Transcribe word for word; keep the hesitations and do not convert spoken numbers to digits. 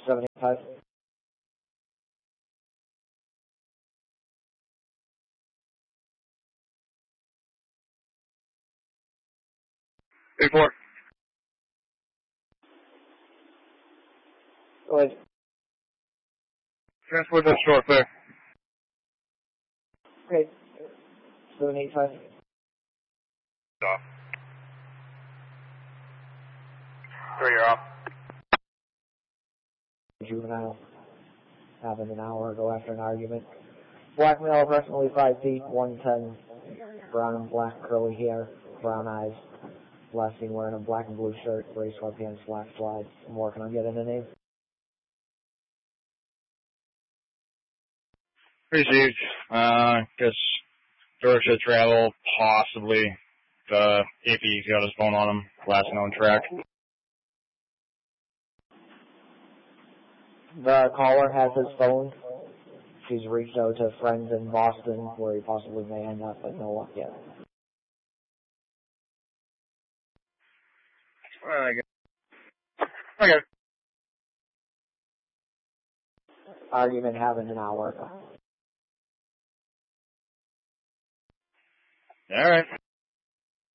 seven eight five. Eight four. Go ahead. Transport that short there. Okay. seven eight five. Off. Three, you're off. Juvenile happened an hour ago after an argument. Black male, approximately five feet, one ten, brown and black curly hair, brown eyes. Last seen wearing a black and blue shirt, gray sweatpants, black slides. I'm working on getting a name. Received. Uh, guess Georgia travel, possibly. The if he's got his phone on him, last known track. The caller has his phone. She's reached out to friends in Boston where he possibly may end up, but no luck yet. Okay. Argument happened an hour ago. All right.